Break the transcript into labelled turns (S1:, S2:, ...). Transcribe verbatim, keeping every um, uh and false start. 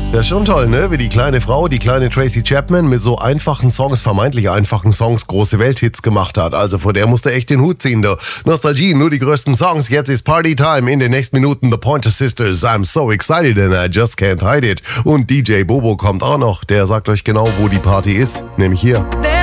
S1: Das ist schon toll, ne? Wie die kleine Frau, die kleine Tracy Chapman mit so einfachen Songs, vermeintlich einfachen Songs, große Welthits gemacht hat. Also vor der musste echt den Hut ziehen, du. Nostalgie, nur die größten Songs. Jetzt ist Party-Time. In den nächsten Minuten The Pointer Sisters. I'm so excited and I just can't hide it. Und D J Bobo kommt auch noch. Der sagt euch genau, wo die Party ist. Nämlich hier.